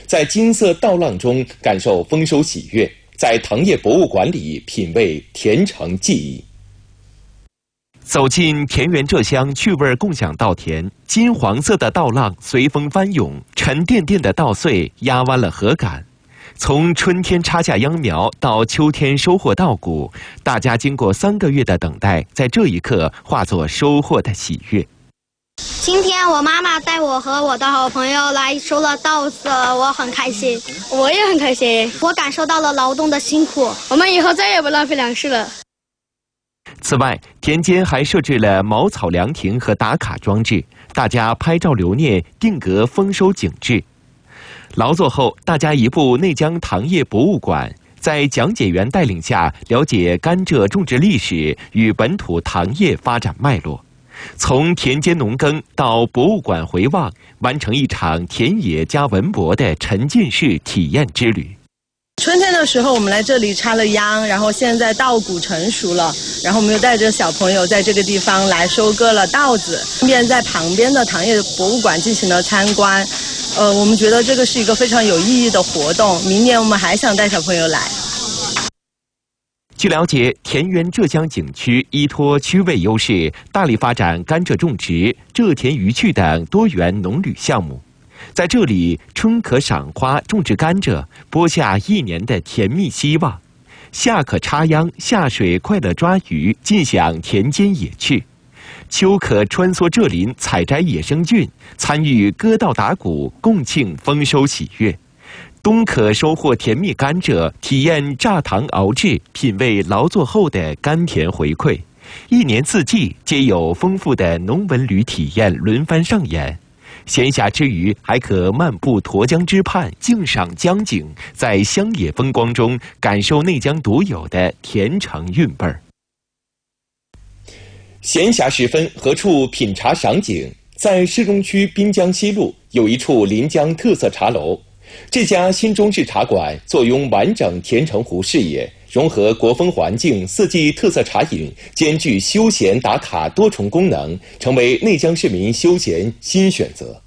在金色稻浪中感受丰收喜悦，在糖业博物馆里品味甜橙记忆。走进田园浙乡趣味共享稻田，金黄色的稻浪随风翻涌，沉甸甸的稻穗压弯了禾杆。从春天插下秧苗到秋天收获稻谷，大家经过3个月的等待，在这一刻化作收获的喜悦。 今天我妈妈带我和我的好朋友来收了稻子，我很开心。 我也很开心， 我感受到了劳动的辛苦。 我们以后再也不浪费粮食了。 此外，田间还设置了茅草凉亭和打卡装置，大家拍照留念，定格丰收景致。劳作后，大家移步内江糖业博物馆，在讲解员带领下，了解甘蔗种植历史与本土糖业发展脉络。从田间农耕到博物馆回望，完成一场田野加文博的沉浸式体验之旅。 春天的时候，我们来这里插了秧，然后现在稻谷成熟了，然后我们又带着小朋友在这个地方来收割了稻子，顺便在旁边的糖业博物馆进行了参观。我们觉得这个是一个非常有意义的活动，明年我们还想带小朋友来。 据了解，田园浙江景区依托区位优势，大力发展甘蔗种植、蔗田渔趣等多元农旅项目。在这里，春可赏花、种植甘蔗，播下1年的甜蜜希望；夏可插秧、下水快乐抓鱼，尽享田间野趣；秋可穿梭蔗林、采摘野生菌，参与割稻打谷，共庆丰收喜悦；冬可收获甜蜜甘蔗，体验榨糖熬制，品味劳作后的甘甜回馈。1年4季皆有丰富的农文旅体验轮番上演。闲暇之余，还可漫步沱江之畔，静赏江景，在乡野风光中感受内江独有的甜橙韵味儿。闲暇时分，何处品茶赏景？在市中区滨江西路有一处临江特色茶楼，这家新中式茶馆坐拥完整甜橙湖视野，融合国风环境、4季特色茶饮，兼具休闲打卡多重功能，成为内江市民休闲新选择。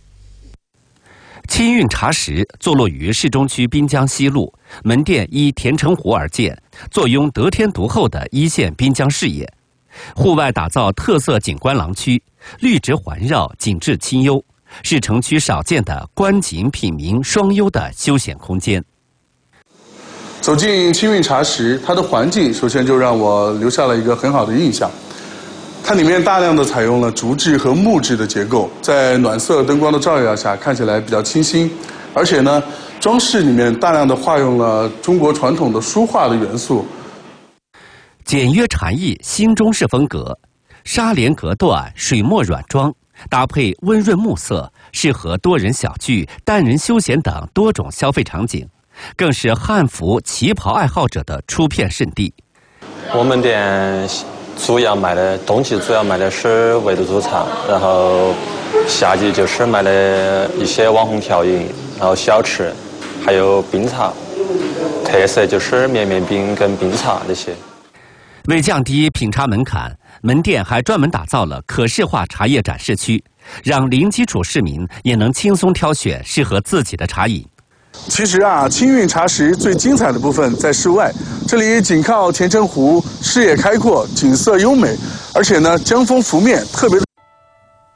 青韵茶食坐落于市中区滨江西路，门店依甜橙湖而建，坐拥得天独厚的1线滨江视野。户外打造特色景观廊区，绿植环绕，景致清幽，是城区少见的观景品茗双优的休闲空间。 走进青韵茶食，它的环境首先就让我留下了一个很好的印象。它里面大量的采用了竹制和木质的结构，在暖色灯光的照耀下，看起来比较清新。而且呢，装饰里面大量的化用了中国传统的书画的元素。 简约禅意，新中式风格，纱帘隔断，水墨软装，搭配温润木色，适合多人小聚、单人休闲等多种消费场景，更是汉服、旗袍爱好者的出片圣地。 我们店冬季主要卖的是围炉煮茶，然后夏季就是卖的一些网红调饮，然后小吃，还有冰茶，特色就是绵绵冰跟冰茶这些。 为降低品茶门槛，门店还专门打造了可视化茶叶展示区，让零基础市民也能轻松挑选适合自己的茶饮。 其实青韵茶食最精彩的部分在室外，这里紧靠甜橙湖，视野开阔，景色优美，而且呢，江风拂面，特别的